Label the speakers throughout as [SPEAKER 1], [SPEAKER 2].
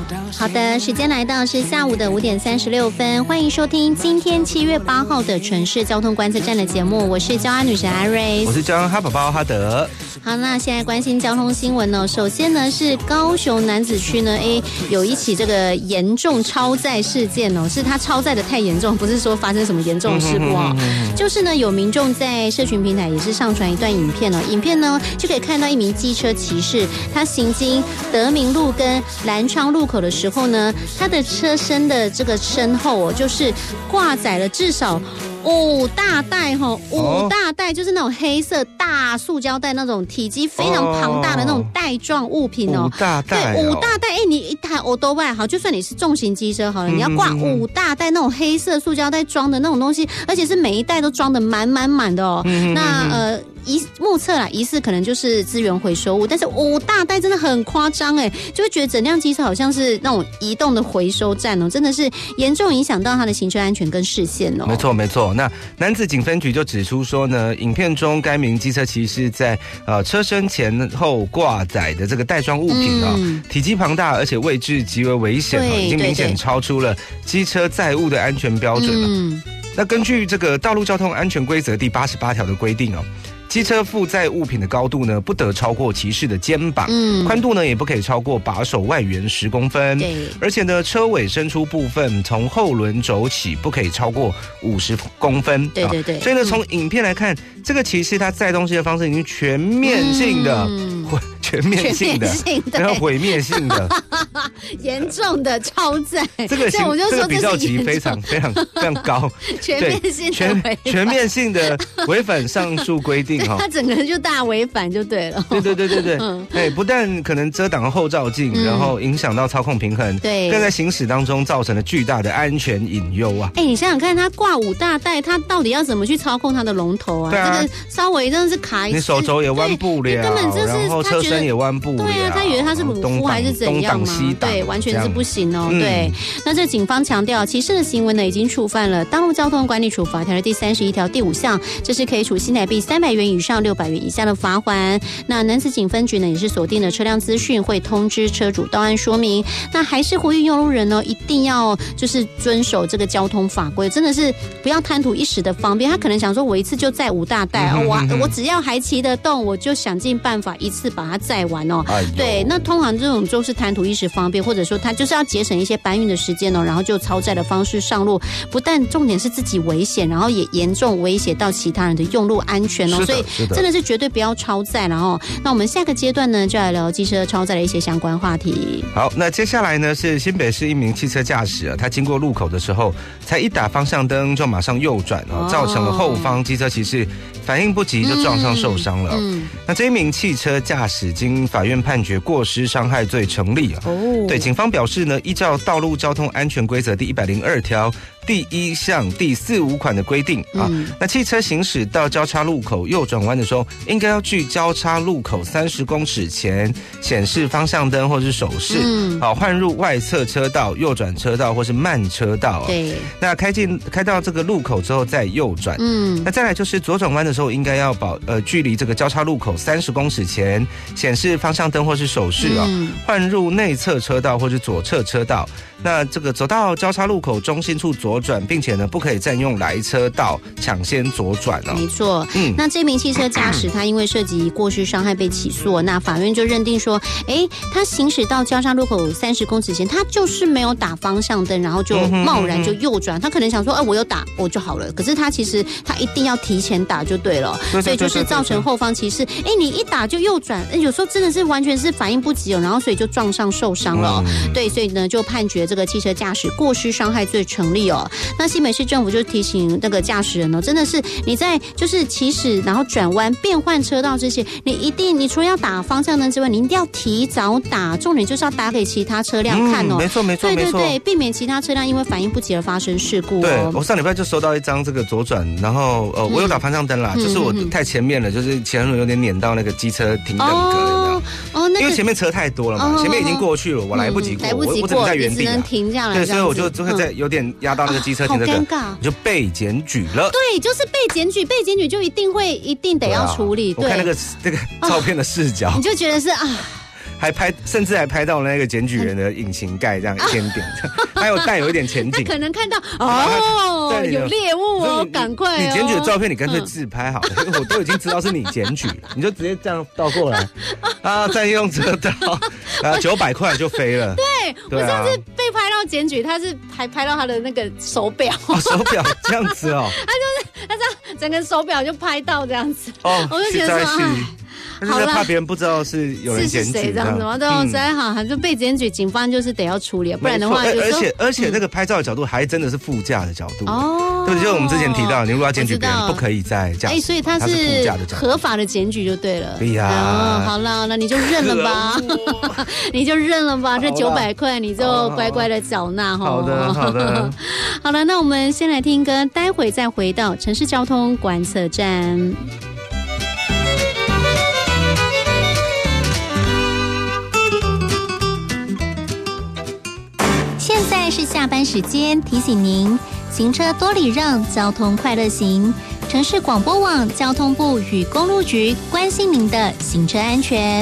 [SPEAKER 1] 好的，时间来到是下午的5点36分，欢迎收听今天7月8号的城市交通观测站的节目，我是交安女神阿瑞，
[SPEAKER 2] 我是交安哈宝宝哈德。
[SPEAKER 1] 好，那现在关心交通新闻呢，首先呢是高雄楠梓区呢，有一起这个严重超载事件哦，是他超载的太严重，不是说发生什么严重事故哦，就是呢有民众在社群平台也是上传一段影片哦，影片呢就可以看到一名机车骑士，他行经德明路跟南昌路口的时候呢，他的车身的这个身后哦，就是挂载了至少5大袋5大袋就是那种黑色大塑胶袋，那种体积非常庞大的那种袋状物品哦。
[SPEAKER 2] 5大袋，
[SPEAKER 1] 对，5大袋，你一台欧多拜好，就算你是重型机车好了，你要挂5大袋那种黑色塑胶袋装的那种东西，而且是每一袋都装的满的哦。那目测啦，疑似可能就是资源回收物，但是5大袋真的很夸张就会觉得整辆机车好像是那种移动的回收站哦，真的是严重影响到它的行车安全跟视线哦。
[SPEAKER 2] 没错。那楠梓警分局就指出说呢，影片中该名机车骑士在车身前后挂载的这个袋装物品体积庞大，而且位置极为危险已经明显超出了机车载物的安全标准那根据这个道路交通安全规则第88条的规定机车负载物品的高度呢，不得超过骑士的肩膀，宽度呢也不可以超过把手外缘10公分，而且呢，车尾伸出部分从后轮轴起不可以超过50公分，
[SPEAKER 1] 对。
[SPEAKER 2] 所以呢，从影片来看，这个骑士他载东西的方式已经全面性的。然后毁灭性的
[SPEAKER 1] 严重的超载，
[SPEAKER 2] 这个比较级非常高，全面性的违反上述规定
[SPEAKER 1] 他整个人就大违反就对了。
[SPEAKER 2] 对，不但可能遮挡后照镜，然后影响到操控平衡，对，更在行驶当中造成了巨大的安全隐忧啊！
[SPEAKER 1] 你想想看，他挂5大袋，他到底要怎么去操控他的龙头啊？这个稍微真的是卡一次，
[SPEAKER 2] 你手肘也弯不了，
[SPEAKER 1] 根本就是
[SPEAKER 2] 然后车身也弯不了，
[SPEAKER 1] 对啊，他以为他是鲁夫还是怎样吗？对，完全是不行哦。对，那这警方强调，骑士的行为呢已经触犯了《道路交通管理处罚条例》第31条第5项，这是可以处新台币300元以上600元以下的罚锾。那楠梓警分局呢也是锁定了车辆资讯，会通知车主到案说明。那还是呼吁用路人呢一定要就是遵守这个交通法规，真的是不要贪图一时的方便。他可能想说，我一次就载5大袋，我只要还骑得动，我就想尽办法一次把它载完哦。对，那通常这种就是贪图一时方便，或者说他就是要节省一些搬运的时间哦，然后就超载的方式上路，不但重点是自己危险，然后也严重威胁到其他人的用路安全哦，所以真的是绝对不要超载。然后，那我们下个阶段呢，就来聊机车超载的一些相关话题。
[SPEAKER 2] 好，那接下来呢是新北市一名汽车驾驶他经过路口的时候，才一打方向灯就马上右转造成了后方机车骑士反应不及就撞上受伤了。那这一名汽车驾驶经法院判决过失伤害罪成立对，警方表示呢，依照道路交通安全规则第102条第1项第45款的规定那汽车行驶到交叉路口右转弯的时候，应该要距交叉路口30公尺前显示方向灯或是手势换入外侧车道、右转车道或是慢车道对，那开到这个路口之后再右转那再来就是左转弯的时候，应该要距离这个交叉路口30公尺前显示方向灯或是手势换入内侧车道或是左侧车道。那这个走到交叉路口中心处左转，并且呢不可以占用来车道抢先左转
[SPEAKER 1] 没错那这名汽车驾驶他因为涉及过失伤害被起诉那法院就认定说他行驶到交叉路口30公尺前，他就是没有打方向灯，然后就贸然就右转他可能想说我有打我就好了，可是他其实他一定要提前打就对了，所以就是造成后方骑士你一打就右转有时候真的是完全是反应不及然后所以就撞上受伤了对，所以呢就判决这个汽车驾驶过失伤害罪成立那新北市政府就提醒那个驾驶人真的是你在就是起始然后转弯变换车道这些，你除了要打方向灯之外，你一定要提早打，重点就是要打给其他车辆看
[SPEAKER 2] 没错
[SPEAKER 1] 对，避免其他车辆因为反应不及而发生事故
[SPEAKER 2] 对，我上礼拜就收到一张这个左转，然后我有打方向灯啦就是我太前面了，就是前轮有点碾到那个机车停等格因为前面车太多了嘛前面已经过去了，我来不及过我只能在原地
[SPEAKER 1] 只能停这样对，
[SPEAKER 2] 所以我就会在有点压到那个机车停这个
[SPEAKER 1] 好尴尬
[SPEAKER 2] 就被检举了
[SPEAKER 1] 对，就是被检举就一定得要处理
[SPEAKER 2] 我看那个照片的视角
[SPEAKER 1] 你就觉得是
[SPEAKER 2] 甚至还拍到那个检举人的引擎盖这样一点点，还有带有一点前景，
[SPEAKER 1] 可能看到有猎物哦，赶快
[SPEAKER 2] 你检举的照片你干脆自拍好了，因为我都已经知道是你检举，你就直接这样倒过来再用车道900块就飞了。
[SPEAKER 1] 对，我上次被拍到检举，他是还拍到他的那个手表，
[SPEAKER 2] 手表这样子哦，
[SPEAKER 1] 他这样整个手表就拍到这样子，我就觉得说
[SPEAKER 2] 好啦，怕别人不知道是有人检举
[SPEAKER 1] 这样子吗？对，实在好，就被检举，警方就是得要处理，不然的话，
[SPEAKER 2] 而且那个拍照的角度还真的是副驾的角度哦，对不对？就我们之前提到，你如果要检举别人，不可以在驾驶，
[SPEAKER 1] 所以他是副驾的角度，合法的检举就对了。
[SPEAKER 2] 对呀，
[SPEAKER 1] 好了，那你就认了吧，你就认了吧，这900块你就乖乖的缴纳哈。
[SPEAKER 2] 好的，
[SPEAKER 1] 好了，那我们先来听歌，待会再回到城市交通观测站。现在是下班时间，提醒您行车多礼让，交通快乐行。城市广播网交通部与公路局关心您的行车安全。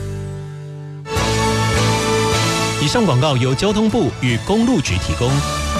[SPEAKER 3] 以上广告由交通部与公路局提供。